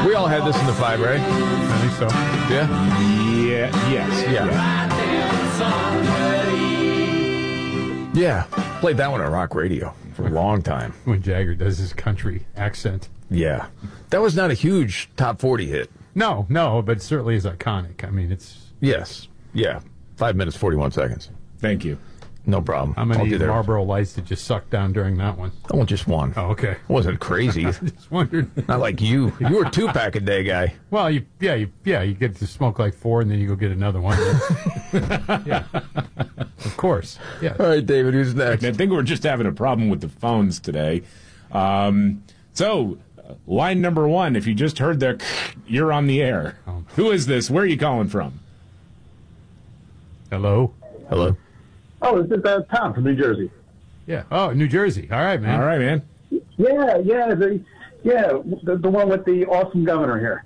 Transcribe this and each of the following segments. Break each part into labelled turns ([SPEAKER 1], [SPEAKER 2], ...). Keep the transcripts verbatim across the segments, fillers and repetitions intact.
[SPEAKER 1] We all had this in the five, right?
[SPEAKER 2] I think so.
[SPEAKER 1] Yeah?
[SPEAKER 3] Yeah, yes.
[SPEAKER 1] Yeah. Yeah. Played that one on rock radio for a long time.
[SPEAKER 2] When Jagger does his country accent.
[SPEAKER 1] Yeah. That was not a huge top forty hit.
[SPEAKER 2] No, no, but it certainly is iconic. I mean, it's...
[SPEAKER 1] Yes. Yeah. Five minutes, forty-one seconds.
[SPEAKER 3] Thank you.
[SPEAKER 1] No problem.
[SPEAKER 2] How many Marlboro Lights did you suck down during that one?
[SPEAKER 1] Oh, just one.
[SPEAKER 2] Oh, okay.
[SPEAKER 1] I wasn't crazy.
[SPEAKER 2] Just wondered.
[SPEAKER 1] Not like you. You were a two-pack a day guy.
[SPEAKER 2] Well, you, yeah, you, yeah, you get to smoke like four, and then you go get another one. Yeah, of course. Yeah.
[SPEAKER 1] All right, David, who's next?
[SPEAKER 3] I think we're just having a problem with the phones today. Um, so, uh, line number one, if you just heard the, you're on the air.
[SPEAKER 2] Oh.
[SPEAKER 3] Who is this? Where are you calling from?
[SPEAKER 2] Hello?
[SPEAKER 1] Hello?
[SPEAKER 4] Oh, this is uh, Tom from New Jersey.
[SPEAKER 2] Yeah. Oh, New Jersey. All right, man.
[SPEAKER 3] All right, man.
[SPEAKER 4] Yeah, yeah, the, yeah, the, the one with the awesome governor here.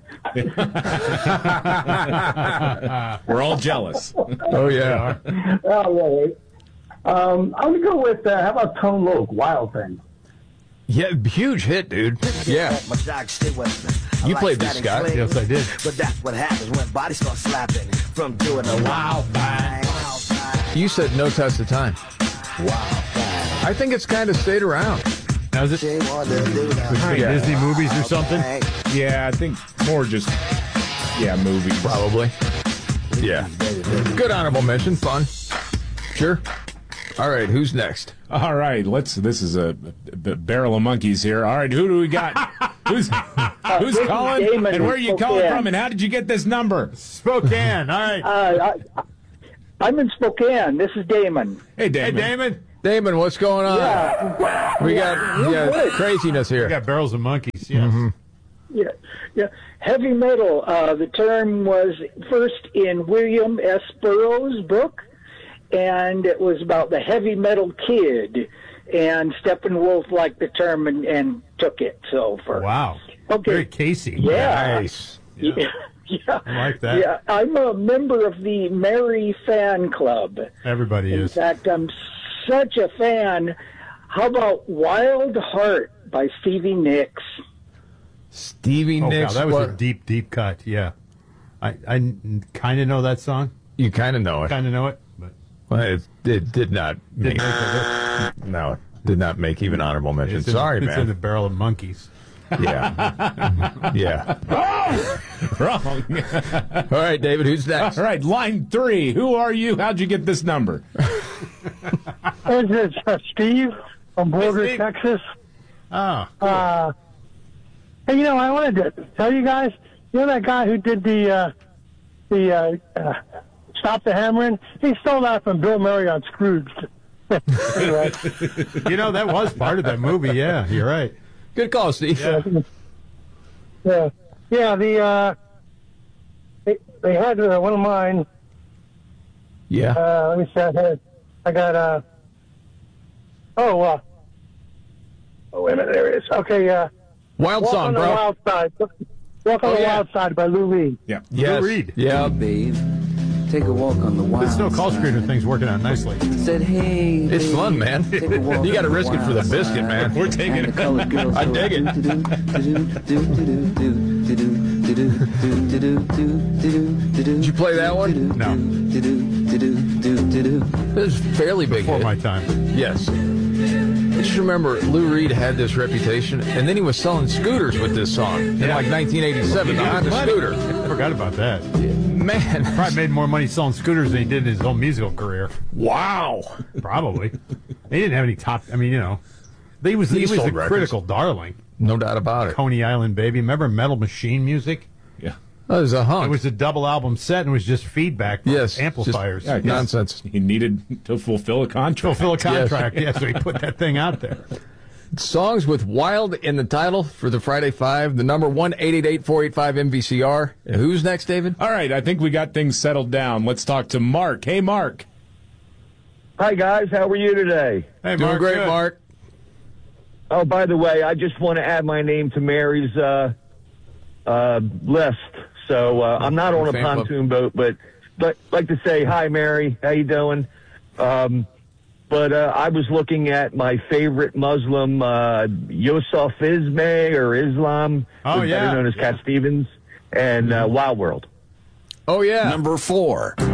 [SPEAKER 3] We're all jealous.
[SPEAKER 1] Oh, yeah.
[SPEAKER 4] Oh, yeah. Um, I'm going to go with, uh, how about Tone Loc, Wild Thing?
[SPEAKER 1] Yeah, huge hit, dude. Yeah. You played this, Scott.
[SPEAKER 2] Yes, I did.
[SPEAKER 5] But that's what happens when bodies start slapping from doing a wild thing.
[SPEAKER 1] You said no test of time.
[SPEAKER 5] Wild thing.
[SPEAKER 1] I think it's kind of stayed around.
[SPEAKER 2] Now, is it
[SPEAKER 5] She wanna do that.
[SPEAKER 2] like
[SPEAKER 1] Yeah.
[SPEAKER 2] Disney movies or something?
[SPEAKER 3] Yeah, I think more just, yeah, movies.
[SPEAKER 1] Probably. Yeah. Good honorable mention. Fun. Sure. All right, who's next?
[SPEAKER 3] All right, let's. This is a, a barrel of monkeys here. All right, who do we got? Who's who's
[SPEAKER 4] this is
[SPEAKER 3] calling?
[SPEAKER 4] Damon
[SPEAKER 3] And where are you
[SPEAKER 4] from
[SPEAKER 3] calling
[SPEAKER 4] Spokane.
[SPEAKER 3] from? And how did you get this number?
[SPEAKER 2] Spokane. All right.
[SPEAKER 4] Uh, I, I'm in Spokane. This is Damon.
[SPEAKER 3] Hey,
[SPEAKER 2] Hey,
[SPEAKER 3] Damon.
[SPEAKER 2] Damon.
[SPEAKER 1] Damon, what's going on?
[SPEAKER 4] Yeah.
[SPEAKER 1] We got, we got craziness
[SPEAKER 2] We
[SPEAKER 1] here.
[SPEAKER 2] got barrels of monkeys. Yes.
[SPEAKER 1] Mm-hmm.
[SPEAKER 4] Yeah, yeah. Heavy metal. Uh, the term was first in William S. Burroughs' book, and it was about the heavy metal kid. And Steppenwolf liked the term and, and took it. So for
[SPEAKER 2] Wow.
[SPEAKER 4] Okay.
[SPEAKER 2] Very Casey.
[SPEAKER 4] Yeah.
[SPEAKER 1] Nice.
[SPEAKER 2] Yeah.
[SPEAKER 4] Yeah. Yeah.
[SPEAKER 2] I like that.
[SPEAKER 4] Yeah, I'm a member of the Mary Fan Club.
[SPEAKER 2] Everybody
[SPEAKER 4] In
[SPEAKER 2] is.
[SPEAKER 4] fact, I'm such a fan. How about Wild Heart by Stevie Nicks?
[SPEAKER 1] Stevie
[SPEAKER 2] Oh,
[SPEAKER 1] Nicks.
[SPEAKER 2] wow, that was
[SPEAKER 1] what-
[SPEAKER 2] a deep, deep cut. Yeah. I, I kind of know that song.
[SPEAKER 1] You kind of know it.
[SPEAKER 2] Kind of know it. But
[SPEAKER 1] Well, it, it did not make,
[SPEAKER 2] didn't make the
[SPEAKER 1] no, it did not make even honorable mention.
[SPEAKER 2] It's in-
[SPEAKER 1] Sorry,
[SPEAKER 2] it's in the
[SPEAKER 1] man.
[SPEAKER 2] barrel of monkeys.
[SPEAKER 1] Yeah. Yeah.
[SPEAKER 3] Wrong.
[SPEAKER 1] All right, David, who's next?
[SPEAKER 3] All right, line three. Who are you? How'd you get this number?
[SPEAKER 6] This is uh, Steve from Boulder,
[SPEAKER 2] Steve.
[SPEAKER 6] Texas.
[SPEAKER 2] Oh,
[SPEAKER 6] Uh, hey, you know, I wanted to tell you guys, you know that guy who did the uh, the uh, uh, Stop the Hammering? He stole that from Bill Murray on Scrooged. Anyway,
[SPEAKER 2] you know, that was part of that movie. Yeah, you're right.
[SPEAKER 1] Good call, Steve.
[SPEAKER 2] Yeah.
[SPEAKER 6] yeah, yeah. The uh, they, they had uh, one of mine.
[SPEAKER 1] Yeah.
[SPEAKER 6] Uh, let me see. I, had, I got uh. Oh, uh, oh, wait a minute. There it is. Okay, uh,
[SPEAKER 1] Wild
[SPEAKER 6] Walk
[SPEAKER 1] song,
[SPEAKER 6] on the
[SPEAKER 1] bro.
[SPEAKER 6] Wild Side. Walk on
[SPEAKER 1] Oh,
[SPEAKER 6] the
[SPEAKER 1] yeah.
[SPEAKER 6] Wild Side by Lou Reed.
[SPEAKER 3] Yeah.
[SPEAKER 1] Yes.
[SPEAKER 2] Lou Reed.
[SPEAKER 1] Yeah.
[SPEAKER 7] Babe, take a walk on the wild
[SPEAKER 2] This no call
[SPEAKER 7] side.
[SPEAKER 2] screener thing's working out nicely.
[SPEAKER 7] Said, hey,
[SPEAKER 1] It's
[SPEAKER 7] babe,
[SPEAKER 1] fun, man.
[SPEAKER 7] take a walk
[SPEAKER 1] You got to
[SPEAKER 7] on the
[SPEAKER 1] risk it for the
[SPEAKER 7] wild
[SPEAKER 1] biscuit,
[SPEAKER 7] side.
[SPEAKER 1] man.
[SPEAKER 3] We're taking
[SPEAKER 7] And the
[SPEAKER 3] it.
[SPEAKER 7] colored girls
[SPEAKER 1] I
[SPEAKER 7] go
[SPEAKER 1] dig it.
[SPEAKER 7] Did
[SPEAKER 1] Did you play that one?
[SPEAKER 2] No.
[SPEAKER 1] It was fairly big
[SPEAKER 2] Before
[SPEAKER 1] hit.
[SPEAKER 2] my time.
[SPEAKER 1] Yes. I just remember Lou Reed had this reputation, and then he was selling scooters with this song in
[SPEAKER 2] Yeah.
[SPEAKER 1] like nineteen eighty-seven. The Honda scooter.
[SPEAKER 2] I forgot about that.
[SPEAKER 1] Man.
[SPEAKER 2] Probably made more money selling scooters than he did in his whole musical career.
[SPEAKER 1] Wow.
[SPEAKER 2] Probably. He didn't have any top. I mean, you know, he was
[SPEAKER 1] He
[SPEAKER 2] he, was
[SPEAKER 1] sold
[SPEAKER 2] the
[SPEAKER 1] records.
[SPEAKER 2] critical darling.
[SPEAKER 1] No doubt about it.
[SPEAKER 2] Coney Island Baby. Remember Metal Machine music?
[SPEAKER 3] Yeah.
[SPEAKER 1] That was a hunk.
[SPEAKER 2] It was a double album set and it was just feedback from
[SPEAKER 1] Yes,
[SPEAKER 2] amplifiers.
[SPEAKER 1] just- yeah, nonsense.
[SPEAKER 3] He needed to fulfill a contract.
[SPEAKER 2] Fulfill a contract. Yeah, so he put that thing out there.
[SPEAKER 1] Songs with Wild in the title for the Friday Five. The number one eight eight eight, four eight five, M V C R. Who's next, David?
[SPEAKER 3] All right, I think we got things settled down. Let's talk to Mark. Hey, Mark.
[SPEAKER 8] Hi, guys. How are you today?
[SPEAKER 2] Hey,
[SPEAKER 1] Doing
[SPEAKER 2] Mark,
[SPEAKER 1] great,
[SPEAKER 2] good.
[SPEAKER 1] Mark.
[SPEAKER 8] Oh, by the way, I just want to add my name to Mary's uh, uh, list. So uh, I'm not on a
[SPEAKER 1] Fan club.
[SPEAKER 8] pontoon boat, but but like to say hi, Mary. How you doing? Um, but uh, I was looking at my favorite Muslim, uh, Yusuf Ismay or Islam,
[SPEAKER 2] Oh,
[SPEAKER 8] who's
[SPEAKER 2] yeah.
[SPEAKER 8] better known as Cat Stevens, and uh, Wild World.
[SPEAKER 1] Oh, yeah.
[SPEAKER 9] Number four.